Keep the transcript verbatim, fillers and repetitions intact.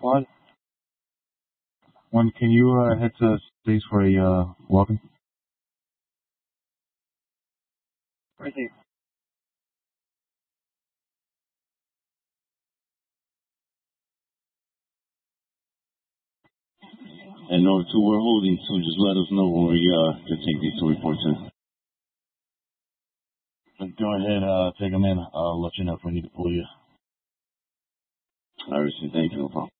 Squad. One, can you uh, head to space for a uh, welcome? Right there. And North two, we're holding, so just let us know when we uh, can take these two reports in. Go ahead, uh, take them in. I'll let you know if we need to pull you. All right, thank you, no problem.